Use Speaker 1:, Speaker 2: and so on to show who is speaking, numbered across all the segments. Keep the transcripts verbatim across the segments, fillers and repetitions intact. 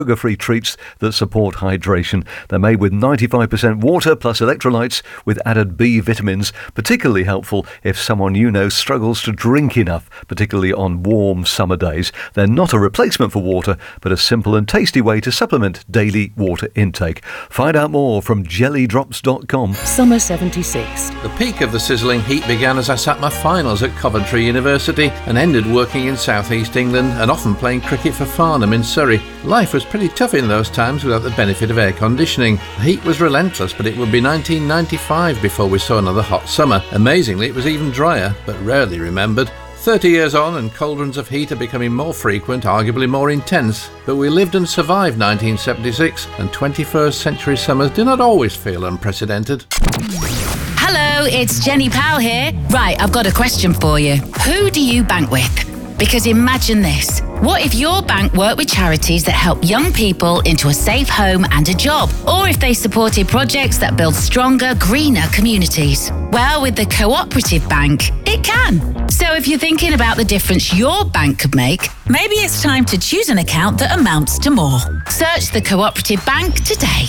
Speaker 1: sugar-free treats that support hydration. They're made with ninety-five percent water plus electrolytes with added B vitamins, particularly helpful if someone you know struggles to drink enough, particularly on warm summer days. They're not a replacement for water, but a simple and tasty way to supplement daily water intake. Find out more from jelly drops dot com.
Speaker 2: Summer seventy-six.
Speaker 3: The peak of the sizzling heat began as I sat my finals at Coventry University and ended working in South East England and often playing cricket for Farnham in Surrey. Life was pretty tough in those times without the benefit of air conditioning. The heat was relentless, but it would be nineteen ninety-five before we saw another hot summer. Amazingly, it was even drier, but rarely remembered. thirty years on and cauldrons of heat are becoming more frequent, arguably more intense, but we lived and survived nineteen seventy-six, and twenty-first century summers do not always feel unprecedented.
Speaker 4: Hello, it's Jenny Powell here. Right, I've got a question for you. Who do you bank with? Because imagine this. What if your bank worked with charities that help young people into a safe home and a job? Or if they supported projects that build stronger, greener communities? Well, with the Cooperative Bank, it can. So if you're thinking about the difference your bank could make, maybe it's time to choose an account that amounts to more. Search the Cooperative Bank today.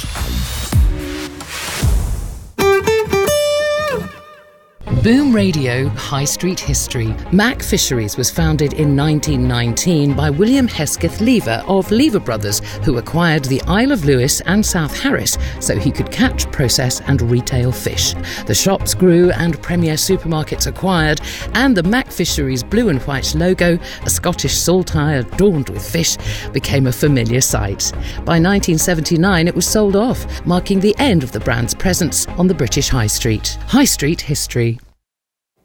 Speaker 2: Boom Radio High Street History. Mac Fisheries was founded in nineteen nineteen by William Hesketh Lever of Lever Brothers, who acquired the Isle of Lewis and South Harris so he could catch, process and retail fish. The shops grew and Premier Supermarkets acquired, and the Mac Fisheries blue and white logo, a Scottish saltire adorned with fish, became a familiar sight. By nineteen seventy-nine it was sold off, marking the end of the brand's presence on the British High Street. High Street History.